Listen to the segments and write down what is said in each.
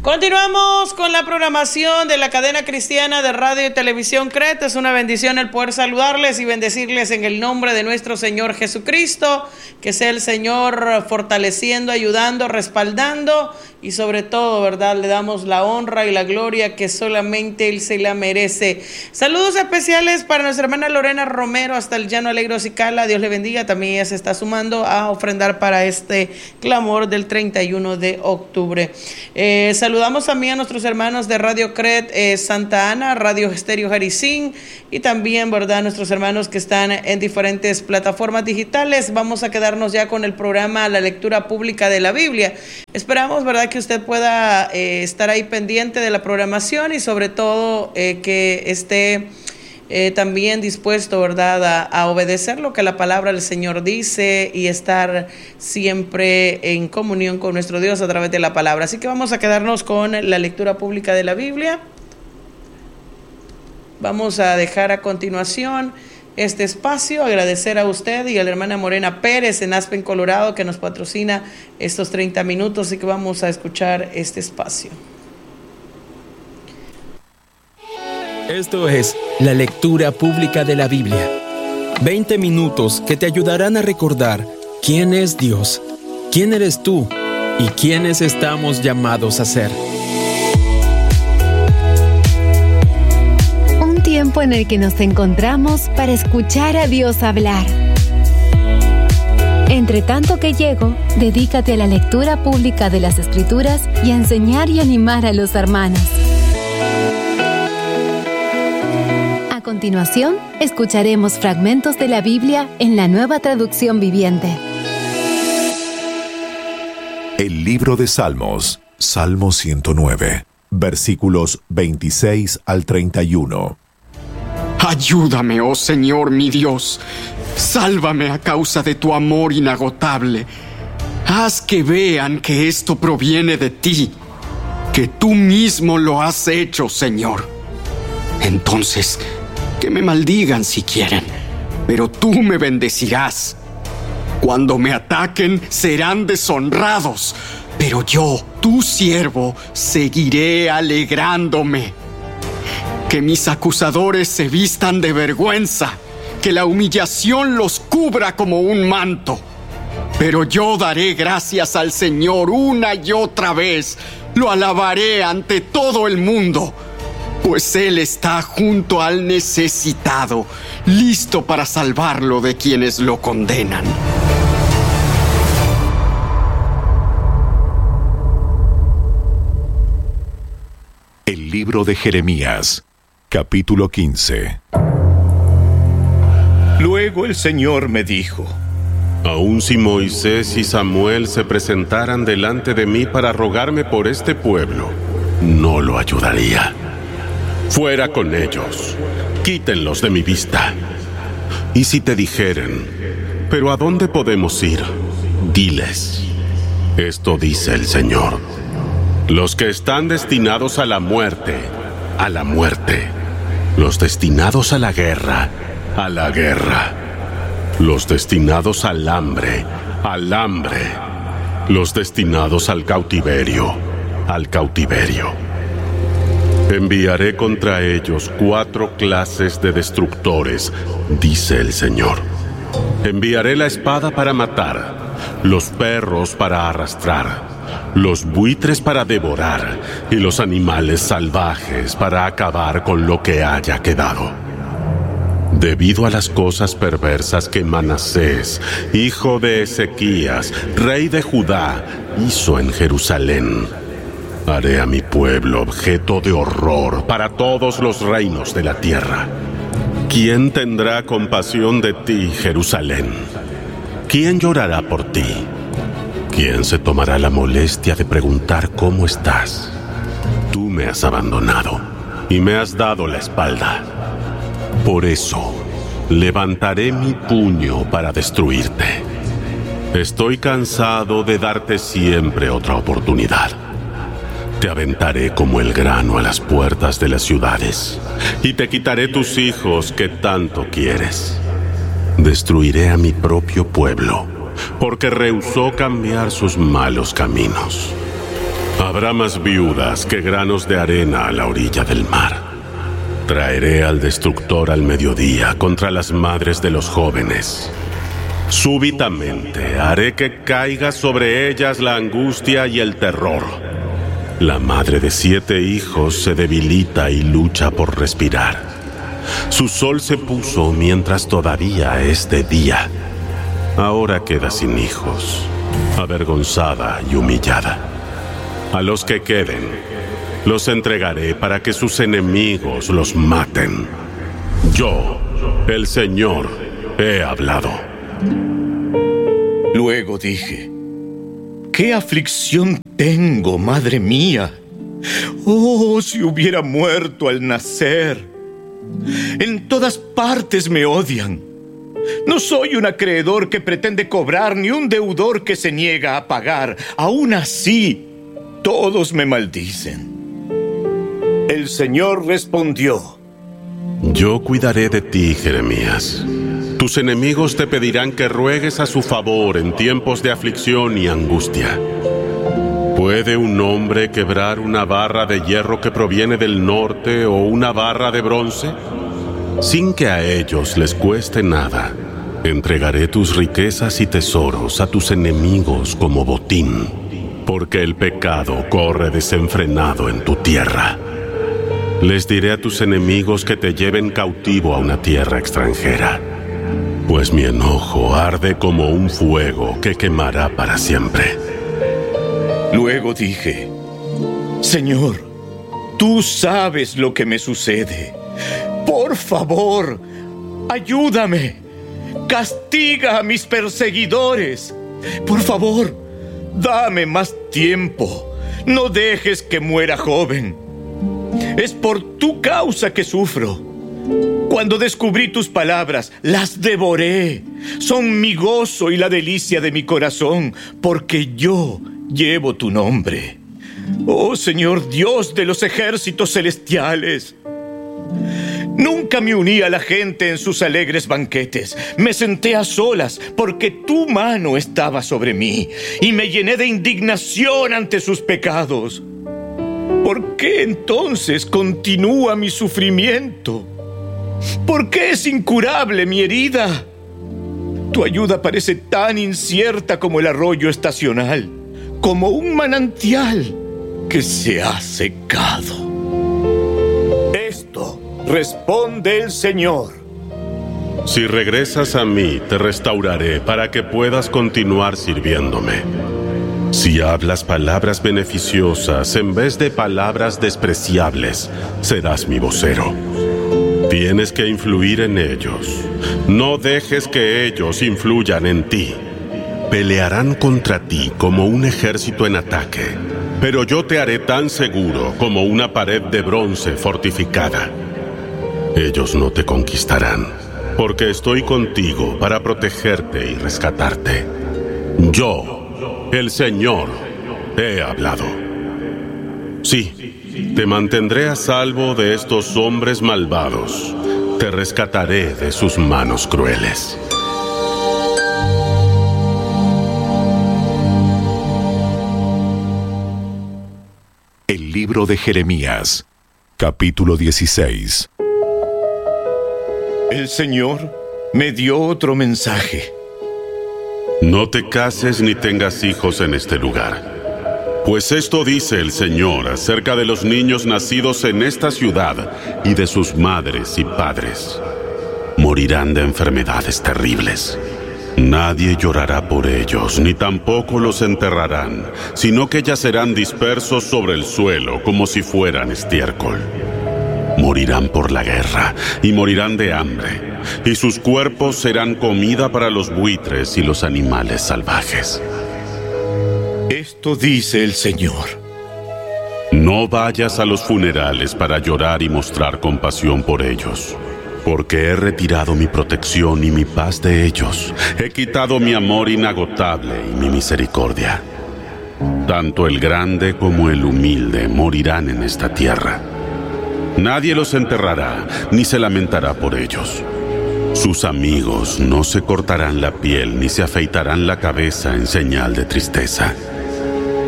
Continuamos con la programación de la cadena cristiana de radio y televisión CRET. Es una bendición el poder saludarles y bendecirles en el nombre de nuestro Señor Jesucristo. Que sea el Señor fortaleciendo, ayudando, respaldando y sobre todo, ¿verdad? Le damos la honra y la gloria que solamente Él se la merece. Saludos especiales para nuestra hermana Lorena Romero hasta el Llano Alegre Cicala. Dios le bendiga. También ella se está sumando a ofrendar para este clamor del 31 de octubre. Saludamos también a nuestros hermanos de Radio CRET Santa Ana, Radio Estéreo Jericín y también, ¿verdad?, nuestros hermanos que están en diferentes plataformas digitales. Vamos a quedarnos ya con el programa La Lectura Pública de la Biblia. Esperamos, ¿verdad?, que usted pueda estar ahí pendiente de la programación y sobre todo que esté también dispuesto, ¿verdad?, a obedecer lo que la palabra del Señor dice y estar siempre en comunión con nuestro Dios a través de la palabra. Así que vamos a quedarnos con la lectura pública de la Biblia. Vamos a dejar a continuación este espacio, agradecer a usted y a la hermana Morena Pérez en Aspen, Colorado, que nos patrocina estos 30 minutos, así que vamos a escuchar este espacio. Esto es la lectura pública de la Biblia. 20 minutos que te ayudarán a recordar quién es Dios, quién eres tú y quiénes estamos llamados a ser. Un tiempo en el que nos encontramos para escuchar a Dios hablar. Entre tanto que llego, dedícate a la lectura pública de las Escrituras y a enseñar y animar a los hermanos. A continuación, escucharemos fragmentos de la Biblia en la Nueva Traducción Viviente. El libro de Salmos, Salmo 109, versículos 26 al 31. Ayúdame, oh Señor mi Dios. Sálvame a causa de tu amor inagotable. Haz que vean que esto proviene de ti, que tú mismo lo has hecho, Señor. Entonces, que me maldigan si quieren, pero tú me bendecirás. Cuando me ataquen, serán deshonrados, pero yo, tu siervo, seguiré alegrándome. Que mis acusadores se vistan de vergüenza, que la humillación los cubra como un manto. Pero yo daré gracias al Señor una y otra vez, lo alabaré ante todo el mundo. Pues Él está junto al necesitado, listo para salvarlo de quienes lo condenan. El libro de Jeremías, capítulo 15. Luego el Señor me dijo: aun si Moisés y Samuel se presentaran delante de mí para rogarme por este pueblo, no lo ayudaría. Fuera con ellos, quítenlos de mi vista. Y si te dijeren: ¿pero a dónde podemos ir?, diles: esto dice el Señor. Los que están destinados a la muerte, a la muerte. Los destinados a la guerra, a la guerra. Los destinados al hambre, al hambre. Los destinados al cautiverio, al cautiverio. Enviaré contra ellos 4 clases de destructores, dice el Señor. Enviaré la espada para matar, los perros para arrastrar, los buitres para devorar y los animales salvajes para acabar con lo que haya quedado. Debido a las cosas perversas que Manasés, hijo de Ezequías, rey de Judá, hizo en Jerusalén, haré a mi pueblo objeto de horror para todos los reinos de la tierra. ¿Quién tendrá compasión de ti, Jerusalén? ¿Quién llorará por ti? ¿Quién se tomará la molestia de preguntar cómo estás? Tú me has abandonado y me has dado la espalda. Por eso, levantaré mi puño para destruirte. Estoy cansado de darte siempre otra oportunidad. Te aventaré como el grano a las puertas de las ciudades y te quitaré tus hijos que tanto quieres. Destruiré a mi propio pueblo, porque rehusó cambiar sus malos caminos. Habrá más viudas que granos de arena a la orilla del mar. Traeré al destructor al mediodía contra las madres de los jóvenes. Súbitamente haré que caiga sobre ellas la angustia y el terror. La madre de 7 hijos se debilita y lucha por respirar. Su sol se puso mientras todavía es de día. Ahora queda sin hijos, avergonzada y humillada. A los que queden, los entregaré para que sus enemigos los maten. Yo, el Señor, he hablado. Luego dije: ¿qué aflicción tengo, madre mía? Oh, si hubiera muerto al nacer. En todas partes me odian. No soy un acreedor que pretende cobrar, ni un deudor que se niega a pagar. Aún así, todos me maldicen. El Señor respondió: Yo cuidaré de ti, Jeremías. Tus enemigos te pedirán que ruegues a su favor en tiempos de aflicción y angustia. ¿Puede un hombre quebrar una barra de hierro que proviene del norte o una barra de bronce? Sin que a ellos les cueste nada, entregaré tus riquezas y tesoros a tus enemigos como botín, porque el pecado corre desenfrenado en tu tierra. Les diré a tus enemigos que te lleven cautivo a una tierra extranjera, pues mi enojo arde como un fuego que quemará para siempre. Luego dije: Señor, tú sabes lo que me sucede. Por favor, ayúdame. Castiga a mis perseguidores. Por favor, dame más tiempo. No dejes que muera joven. Es por tu causa que sufro. Cuando descubrí tus palabras, las devoré. Son mi gozo y la delicia de mi corazón, porque yo llevo tu nombre. Oh Señor, Dios de los ejércitos celestiales. Nunca me uní a la gente en sus alegres banquetes. Me senté a solas porque tu mano estaba sobre mí y me llené de indignación ante sus pecados. ¿Por qué entonces continúa mi sufrimiento? ¿Por qué es incurable mi herida? Tu ayuda parece tan incierta como el arroyo estacional, como un manantial que se ha secado. Esto responde el Señor: Si regresas a mí, te restauraré para que puedas continuar sirviéndome. Si hablas palabras beneficiosas en vez de palabras despreciables, serás mi vocero. Tienes que influir en ellos. No dejes que ellos influyan en ti. Pelearán contra ti como un ejército en ataque, pero yo te haré tan seguro como una pared de bronce fortificada. Ellos no te conquistarán, porque estoy contigo para protegerte y rescatarte. Yo, el Señor, he hablado. Sí, te mantendré a salvo de estos hombres malvados. Te rescataré de sus manos crueles. El libro de Jeremías, capítulo 16. El Señor me dio otro mensaje. No te cases ni tengas hijos en este lugar, pues esto dice el Señor acerca de los niños nacidos en esta ciudad y de sus madres y padres. Morirán de enfermedades terribles. Nadie llorará por ellos, ni tampoco los enterrarán, sino que yacerán dispersos sobre el suelo como si fueran estiércol. Morirán por la guerra y morirán de hambre, y sus cuerpos serán comida para los buitres y los animales salvajes. Esto dice el Señor: No vayas a los funerales para llorar y mostrar compasión por ellos, porque he retirado mi protección y mi paz de ellos. He quitado mi amor inagotable y mi misericordia. Tanto el grande como el humilde morirán en esta tierra. Nadie los enterrará, ni se lamentará por ellos. Sus amigos no se cortarán la piel, ni se afeitarán la cabeza en señal de tristeza.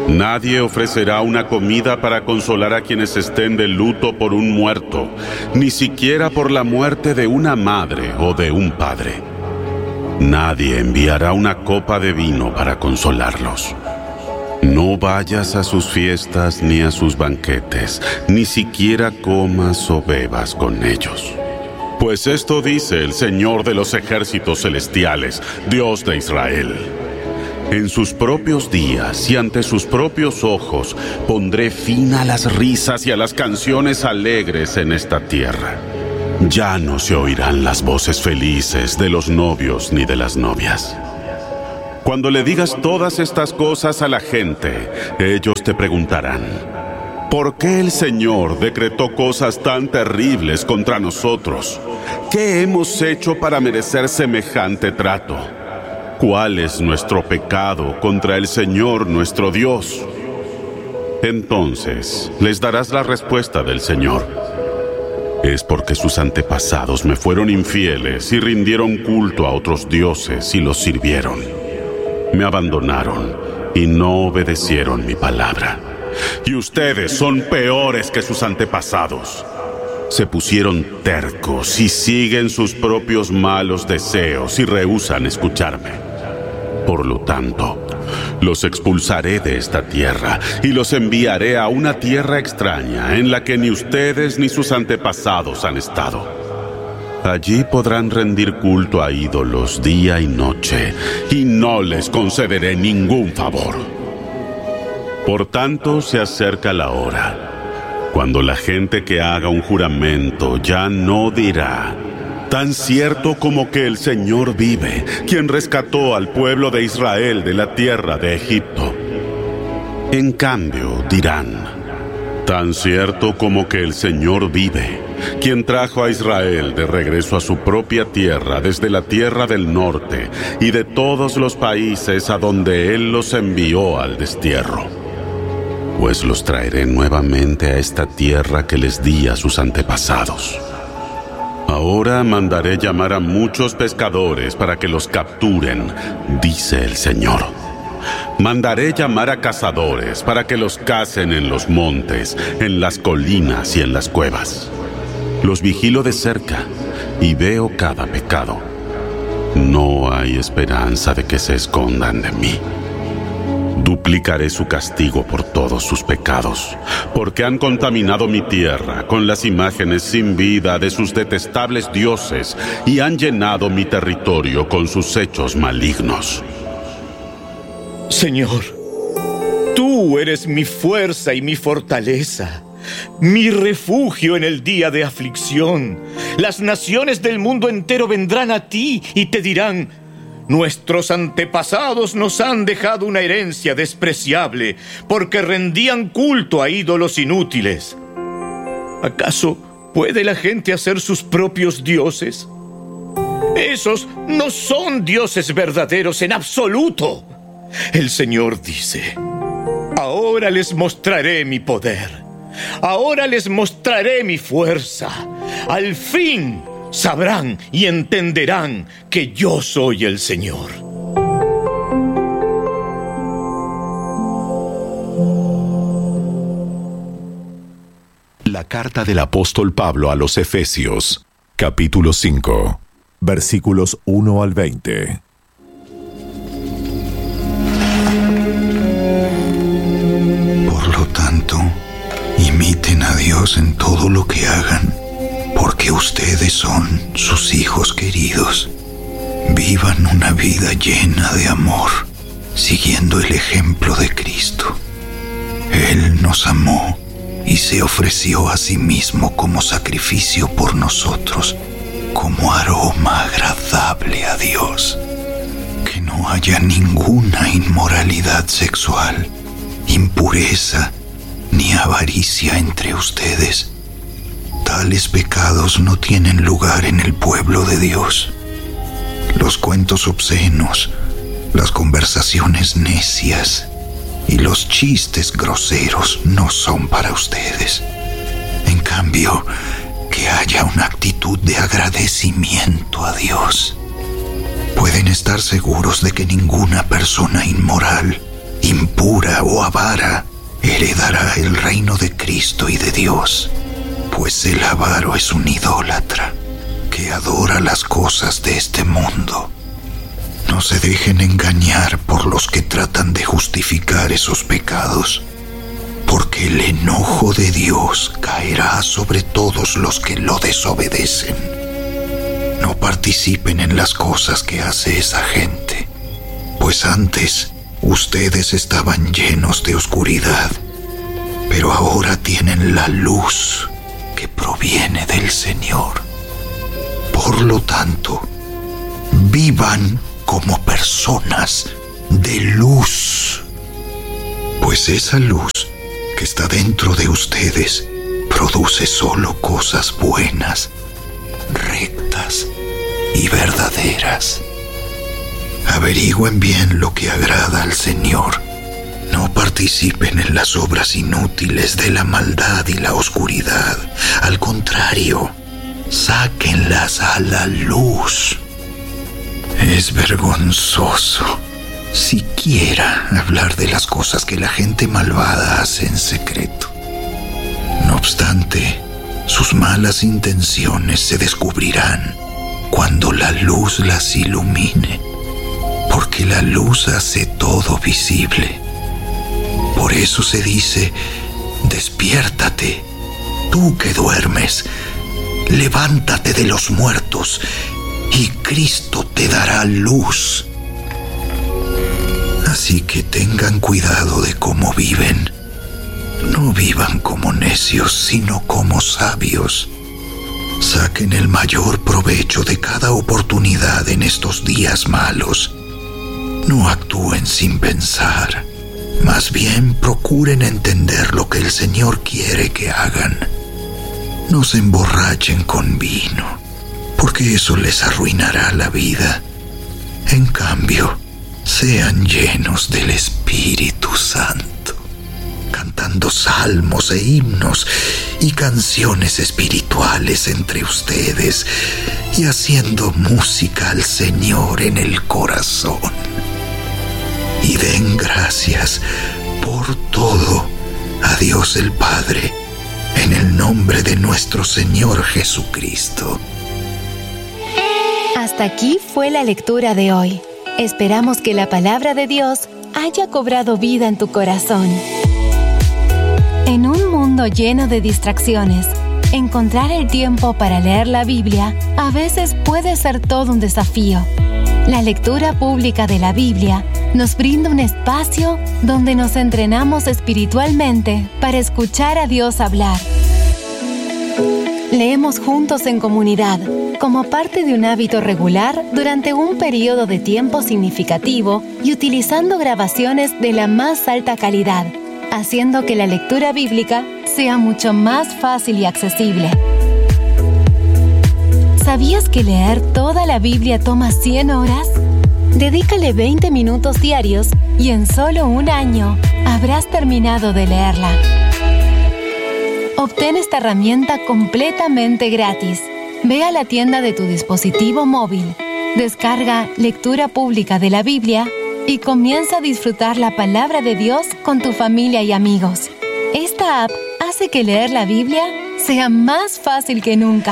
Nadie ofrecerá una comida para consolar a quienes estén de luto por un muerto, ni siquiera por la muerte de una madre o de un padre. Nadie enviará una copa de vino para consolarlos. No vayas a sus fiestas ni a sus banquetes, ni siquiera comas o bebas con ellos. Pues esto dice el Señor de los ejércitos celestiales, Dios de Israel: en sus propios días y ante sus propios ojos pondré fin a las risas y a las canciones alegres en esta tierra. Ya no se oirán las voces felices de los novios ni de las novias. Cuando le digas todas estas cosas a la gente, ellos te preguntarán: ¿por qué el Señor decretó cosas tan terribles contra nosotros? ¿Qué hemos hecho para merecer semejante trato? ¿Cuál es nuestro pecado contra el Señor nuestro Dios? Entonces les darás la respuesta del Señor: es porque sus antepasados me fueron infieles y rindieron culto a otros dioses y los sirvieron. Me abandonaron y no obedecieron mi palabra. Y ustedes son peores que sus antepasados. Se pusieron tercos y siguen sus propios malos deseos y rehúsan escucharme. Por lo tanto, los expulsaré de esta tierra y los enviaré a una tierra extraña en la que ni ustedes ni sus antepasados han estado. Allí podrán rendir culto a ídolos día y noche, y no les concederé ningún favor. Por tanto, se acerca la hora, cuando la gente que haga un juramento ya no dirá: tan cierto como que el Señor vive, quien rescató al pueblo de Israel de la tierra de Egipto. En cambio, dirán: tan cierto como que el Señor vive, quien trajo a Israel de regreso a su propia tierra desde la tierra del norte y de todos los países a donde Él los envió al destierro. Pues los traeré nuevamente a esta tierra que les di a sus antepasados. Ahora mandaré llamar a muchos pescadores para que los capturen, dice el Señor. Mandaré llamar a cazadores para que los cacen en los montes, en las colinas y en las cuevas. Los vigilo de cerca y veo cada pecado. No hay esperanza de que se escondan de mí. Duplicaré su castigo por todos sus pecados, porque han contaminado mi tierra con las imágenes sin vida de sus detestables dioses y han llenado mi territorio con sus hechos malignos. Señor, tú eres mi fuerza y mi fortaleza, mi refugio en el día de aflicción. Las naciones del mundo entero vendrán a ti y te dirán: nuestros antepasados nos han dejado una herencia despreciable porque rendían culto a ídolos inútiles. ¿Acaso puede la gente hacer sus propios dioses? Esos no son dioses verdaderos en absoluto. El Señor dice: ahora les mostraré mi poder. Ahora les mostraré mi fuerza. Al fin sabrán y entenderán que yo soy el Señor. La carta del apóstol Pablo a los Efesios, capítulo 5, versículos 1 al 20. Por lo tanto, imiten a Dios en todo lo que hagan, porque ustedes son sus hijos queridos. Vivan una vida llena de amor, siguiendo el ejemplo de Cristo. Él nos amó y se ofreció a sí mismo como sacrificio por nosotros, como aroma agradable a Dios. Que no haya ninguna inmoralidad sexual, impureza ni avaricia entre ustedes. Tales pecados no tienen lugar en el pueblo de Dios. Los cuentos obscenos, las conversaciones necias y los chistes groseros no son para ustedes. En cambio, que haya una actitud de agradecimiento a Dios. Pueden estar seguros de que ninguna persona inmoral, impura o avara heredará el reino de Cristo y de Dios, pues el avaro es un idólatra que adora las cosas de este mundo. No se dejen engañar por los que tratan de justificar esos pecados, porque el enojo de Dios caerá sobre todos los que lo desobedecen. No participen en las cosas que hace esa gente, pues antes ustedes estaban llenos de oscuridad, pero ahora tienen la luz que proviene del Señor. Por lo tanto, vivan como personas de luz, pues esa luz que está dentro de ustedes produce solo cosas buenas, rectas y verdaderas. Averigüen bien lo que agrada al Señor. No participen en las obras inútiles de la maldad y la oscuridad. Al contrario, sáquenlas a la luz. Es vergonzoso siquiera hablar de las cosas que la gente malvada hace en secreto. No obstante, sus malas intenciones se descubrirán cuando la luz las ilumine, porque la luz hace todo visible. Por eso se dice: despiértate, tú que duermes, levántate de los muertos, y Cristo te dará luz. Así que tengan cuidado de cómo viven. No vivan como necios, sino como sabios. Saquen el mayor provecho de cada oportunidad en estos días malos. No actúen sin pensar. Más bien procuren entender lo que el Señor quiere que hagan. No se emborrachen con vino, porque eso les arruinará la vida. En cambio, sean llenos del Espíritu Santo, cantando salmos e himnos y canciones espirituales entre ustedes y haciendo música al Señor en el corazón. Y den gracias por todo a Dios el Padre, en el nombre de nuestro Señor Jesucristo. Hasta aquí fue la lectura de hoy. Esperamos que la palabra de Dios haya cobrado vida en tu corazón. En un mundo lleno de distracciones, encontrar el tiempo para leer la Biblia a veces puede ser todo un desafío. La lectura pública de la Biblia nos brinda un espacio donde nos entrenamos espiritualmente para escuchar a Dios hablar. Leemos juntos en comunidad, como parte de un hábito regular durante un periodo de tiempo significativo y utilizando grabaciones de la más alta calidad, haciendo que la lectura bíblica sea mucho más fácil y accesible. ¿Sabías que leer toda la Biblia toma 100 horas? Dedícale 20 minutos diarios y en solo un año habrás terminado de leerla. Obtén esta herramienta completamente gratis. Ve a la tienda de tu dispositivo móvil, descarga Lectura Pública de la Biblia y comienza a disfrutar la palabra de Dios con tu familia y amigos. Esta app hace que leer la Biblia sea más fácil que nunca.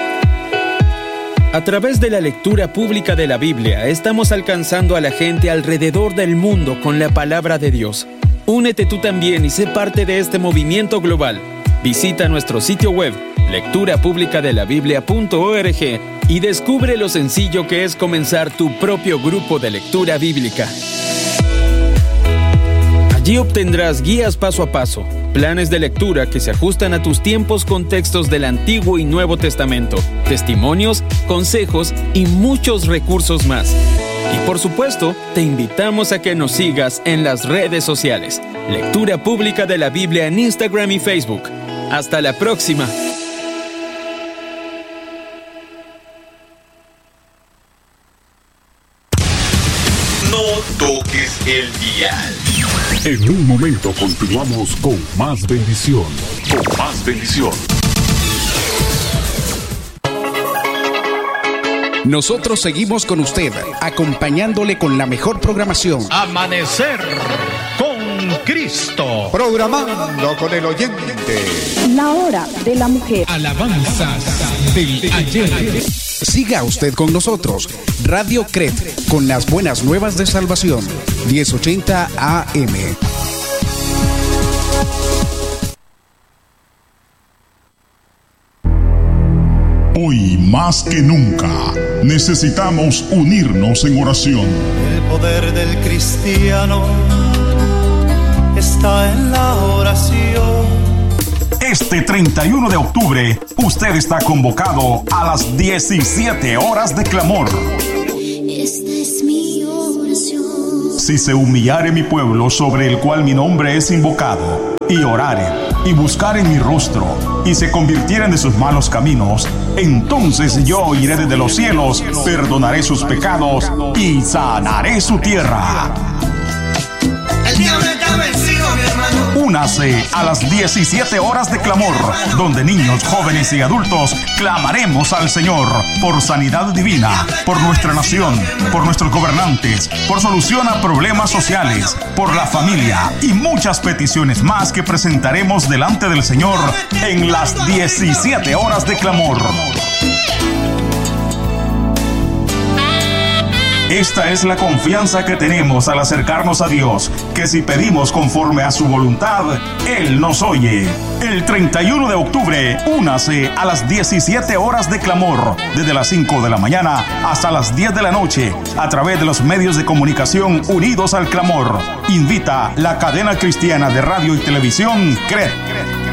A través de la lectura pública de la Biblia, estamos alcanzando a la gente alrededor del mundo con la palabra de Dios. Únete tú también y sé parte de este movimiento global. Visita nuestro sitio web, lecturapublicadelabiblia.org, y descubre lo sencillo que es comenzar tu propio grupo de lectura bíblica. Allí obtendrás guías paso a paso, planes de lectura que se ajustan a tus tiempos con textos del Antiguo y Nuevo Testamento, testimonios, consejos y muchos recursos más. Y por supuesto, te invitamos a que nos sigas en las redes sociales. Lectura Pública de la Biblia en Instagram y Facebook. ¡Hasta la próxima! No toques el dial. En un momento continuamos con más bendición. Con más bendición. Nosotros seguimos con usted, acompañándole con la mejor programación. Amanecer con Cristo. Programando con el oyente. La hora de la mujer. Alabanzas del ayer. Siga usted con nosotros. Radio CRET, con las buenas nuevas de salvación. 1080 AM. Hoy más que nunca necesitamos unirnos en oración. El poder del cristiano está en la oración. Este 31 de octubre, usted está convocado a las 17 horas de clamor. Esta es mi oración. Si se humillare mi pueblo sobre el cual mi nombre es invocado, y orare, y buscaren mi rostro, y se convirtieren de sus malos caminos, entonces yo oiré desde los cielos, perdonaré sus pecados, y sanaré su tierra. El diablo está vencido, mi hermano. Únase a las 17 horas de clamor, donde niños, jóvenes y adultos clamaremos al Señor por sanidad divina, por nuestra nación, por nuestros gobernantes, por solución a problemas sociales, por la familia y muchas peticiones más que presentaremos delante del Señor en las 17 horas de clamor. Esta es la confianza que tenemos al acercarnos a Dios, que si pedimos conforme a su voluntad, Él nos oye. El 31 de octubre, únase a las 17 horas de clamor, desde las 5 de la mañana hasta las 10 de la noche, a través de los medios de comunicación unidos al clamor. Invita la cadena cristiana de radio y televisión CRET.